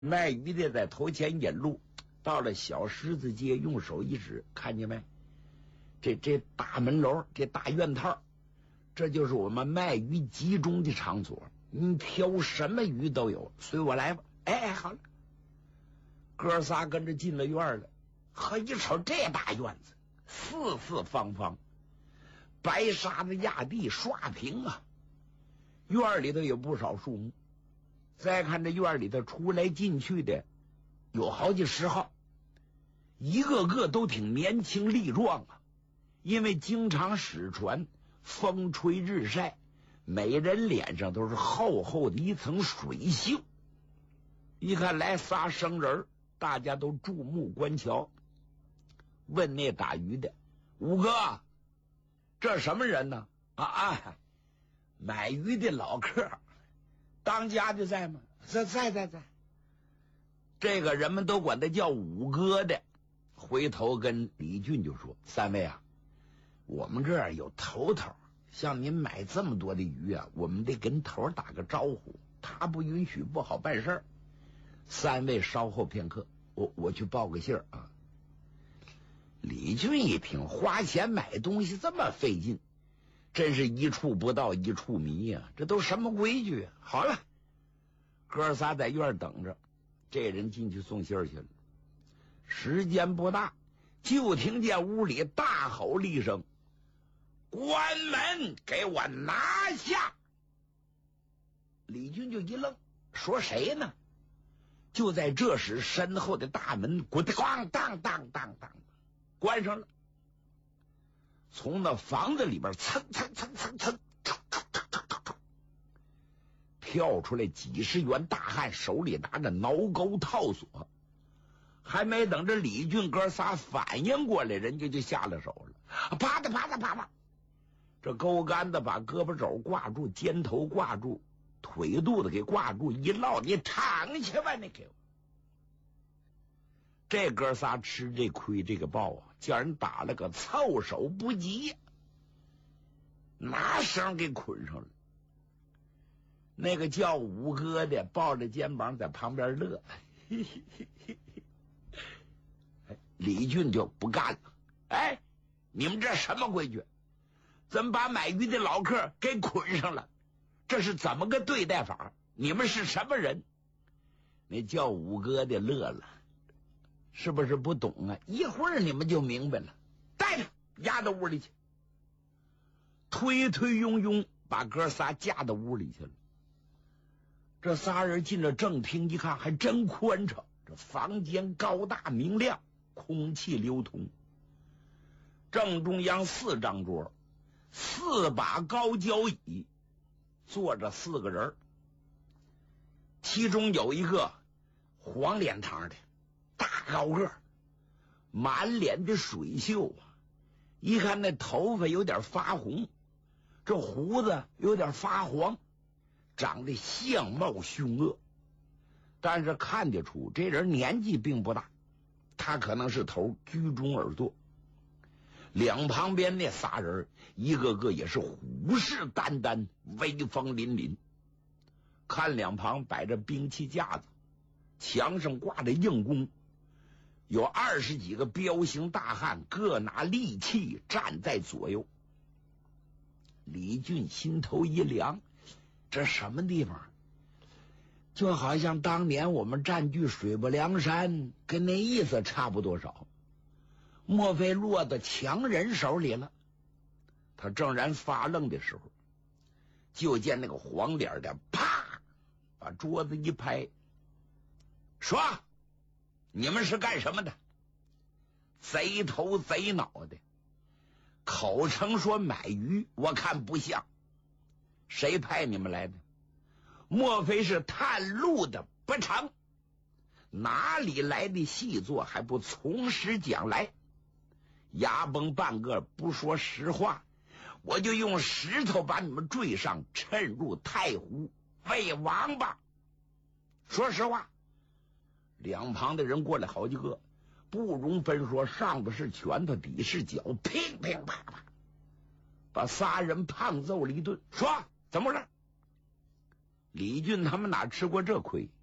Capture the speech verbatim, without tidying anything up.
卖鱼的在头前引路，到了小狮子街，用手一指，看见没？这这大门楼，这大院套，这就是我们卖鱼集中的场所。你挑什么鱼都有，随我来吧。哎，好了，哥仨跟着进了院了。呵，一瞅这大院子，四四方方，白沙子压地，刷平啊。院里头有不少树木。再看这院里头出来进去的有好几十号，一个个都挺年轻力壮啊。因为经常使船，风吹日晒，每人脸上都是厚厚的一层水锈。一看来仨生人，大家都注目观瞧。问那打鱼的：“五哥，这什么人呢？”啊啊，买鱼的老客。当家的在吗？在在在在。这个人们都管他叫五哥的。回头跟李俊就说：“三位啊，我们这儿有头头，像您买这么多的鱼啊，我们得跟头打个招呼，他不允许不好办事儿。三位稍后片刻，我我去报个信儿啊。”李俊一听，花钱买东西这么费劲，真是一处不到一处迷呀、啊！这都什么规矩啊？好了，哥仨在院等着，这人进去送信儿去了。时间不大，就听见屋里大吼了一声：“关门，给我拿下！”李俊就一愣，说谁呢？就在这时，身后的大门咣当当当当当关上了。从那房子里边蹭蹭蹭蹭蹭跳出来几十员大汉，手里拿着挠钩套索。还没等着李俊哥仨反应过来，人家就下了手了。啪嗒啪嗒啪嗒，这钩竿子把胳膊肘挂住，肩头挂住，腿肚子给挂住，一落，你躺下吧，你给我。这哥仨吃这亏，这个报啊，叫人打了个措手不及，拿绳给捆上了。那个叫五哥的抱着肩膀在旁边乐。嘿嘿嘿嘿嘿。李俊就不干了：“哎，你们这什么规矩？怎么把买鱼的老客给捆上了？这是怎么个对待法？你们是什么人？”那叫五哥的乐了：“是不是不懂啊？一会儿你们就明白了。带着押到屋里去。”推推拥拥把哥仨架到屋里去了。这仨人进了正厅一看，还真宽敞。这房间高大明亮，空气流通。正中央四张桌，四把高脚椅，坐着四个人，其中有一个黄脸膛的大高个，满脸的水锈啊，一看那头发有点发红，这胡子有点发黄，长得相貌凶恶。但是看得出这人年纪并不大，他可能是头，居中而坐。两旁边那仨人一个个也是虎视眈眈，威风凛凛。看两旁摆着兵器架子，墙上挂着硬弓，有二十几个彪形大汉，各拿利器站在左右。李俊心头一凉，这什么地方？就好像当年我们占据水泊梁山，跟那意思差不多少。莫非落到强人手里了？他正然发愣的时候，就见那个黄脸的啪把桌子一拍，说：“你们是干什么的？贼头贼脑的，口称说买鱼，我看不像。谁派你们来的？莫非是探路的不成？哪里来的细作，还不从实讲来？牙崩半个不说实话，我就用石头把你们坠上，沉入太湖喂王八。说实话。”两旁的人过来好几个，不容分说，上的是拳头，底是脚，乒乒啪啪把仨人胖揍了一顿。说怎么了？李俊他们哪吃过这亏？